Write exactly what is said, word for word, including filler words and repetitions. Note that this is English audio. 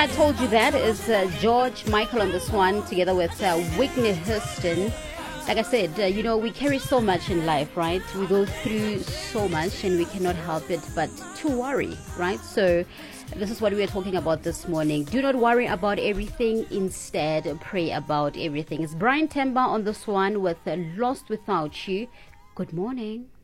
I told you that is uh, George Michael on this one, together with uh, Whitney Houston. Like I said, uh, you know, we carry so much in life, right? We go through so much and we cannot help it but to worry, right? So this is what we are talking about this morning. Do not worry about everything. Instead, pray about everything. It's Brian Temba on this one with uh, Lost Without You. Good morning.